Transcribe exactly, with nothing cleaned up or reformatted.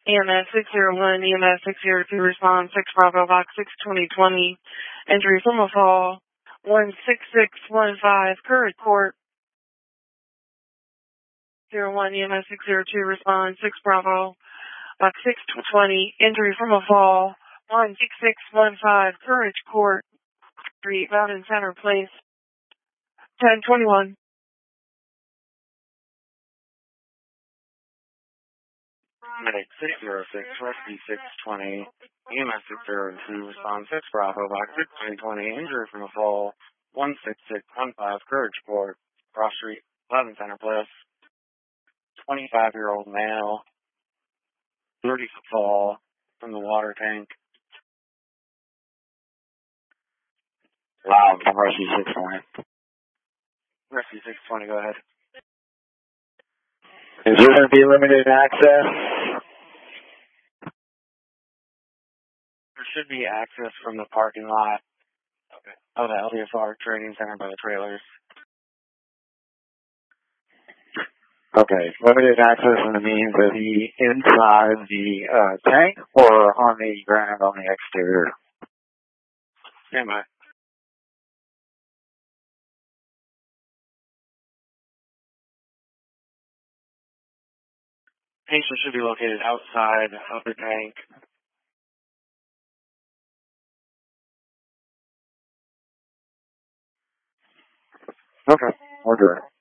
E M S six zero one, E M S six zero two, respond six Bravo, box six twenty twenty, entry from a fall, one six six one five, Courage Court. Zero one, E M S six zero two, respond six Bravo, box six twenty, entry from a fall, one six six one five, Courage Court, Street, Mountain Center Place, ten twenty-one. Medic six zero six, Rescue six twenty, E M S six zero two, respond six Bravo, box six twenty twenty, injury from a fall, one six six one five, Courage Court, Cross Street, eleven Center Place, twenty-five-year-old male, thirty-foot fall from the water tank. Wow, from Rescue six twenty. Rescue six twenty, go ahead. Is there going to be limited access? There should be access from the parking lot of the L D F R Training Center by the trailers. Okay, limited access in the means of the inside the uh, tank or on the ground on the exterior? Stand by. Patient should be located outside of the tank. Okay, we're good.